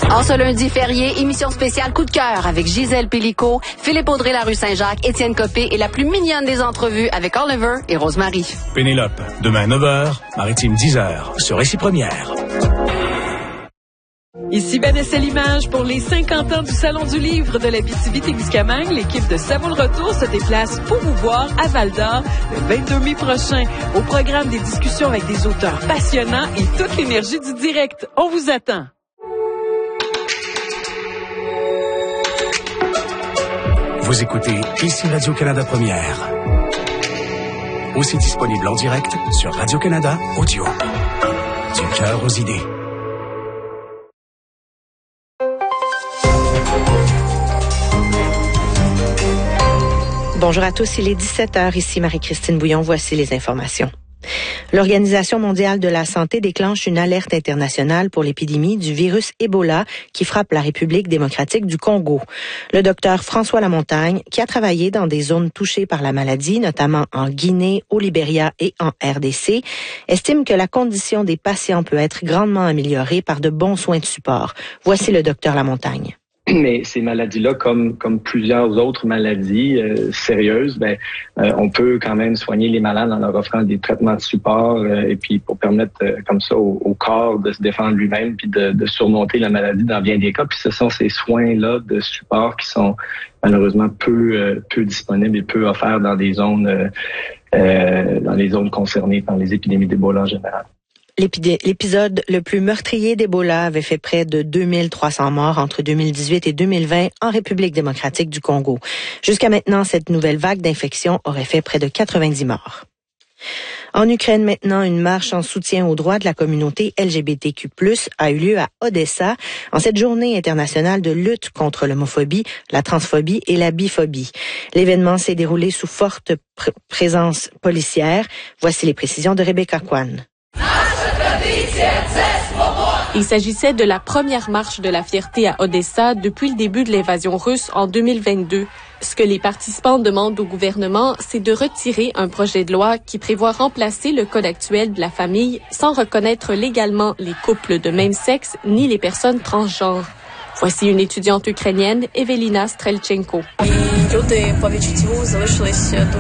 En ce lundi férié, émission spéciale Coup de cœur avec Gisèle Pellicot, Philippe Audrey, la rue Saint-Jacques, Étienne Copé et la plus mignonne des entrevues avec Oliver et Rosemary. Pénélope, demain 9h, Maritime 10h, sur Récit Première. Ici Vanessa Limage pour les 50 ans du Salon du Livre de l'Abitibi-Témiscamingue. L'équipe de Ça vaut le retour se déplace pour vous voir à Val-d'Or le 22 mai prochain. Au programme, des discussions avec des auteurs passionnants et toute l'énergie du direct. On vous attend. Vous écoutez Ici Radio-Canada Première. Aussi disponible en direct sur Radio-Canada Audio. Du cœur aux idées. Bonjour à tous, il est 17h, ici Marie-Christine Bouillon, voici les informations. L'Organisation mondiale de la santé déclenche une alerte internationale pour l'épidémie du virus Ebola qui frappe la République démocratique du Congo. Le docteur François Lamontagne, qui a travaillé dans des zones touchées par la maladie, notamment en Guinée, au Libéria et en RDC, estime que la condition des patients peut être grandement améliorée par de bons soins de support. Voici le docteur Lamontagne. Mais ces maladies-là, comme plusieurs autres maladies sérieuses, on peut quand même soigner les malades en leur offrant des traitements de support et puis pour permettre comme ça au corps de se défendre lui-même puis de surmonter la maladie dans bien des cas. Puis ce sont ces soins-là de support qui sont malheureusement peu disponibles et peu offerts dans des zones dans les zones concernées par les épidémies d'Ebola en général. L'épisode le plus meurtrier d'Ebola avait fait près de 2300 morts entre 2018 et 2020 en République démocratique du Congo. Jusqu'à maintenant, cette nouvelle vague d'infection aurait fait près de 90 morts. En Ukraine, maintenant, une marche en soutien aux droits de la communauté LGBTQ+, a eu lieu à Odessa en cette journée internationale de lutte contre l'homophobie, la transphobie et la biphobie. L'événement s'est déroulé sous forte présence policière. Voici les précisions de Rebecca Kwan. Il s'agissait de la première marche de la fierté à Odessa depuis le début de l'invasion russe en 2022. Ce que les participants demandent au gouvernement, c'est de retirer un projet de loi qui prévoit remplacer le code actuel de la famille sans reconnaître légalement les couples de même sexe ni les personnes transgenres. Voici une étudiante ukrainienne, Evelina Strelchenko.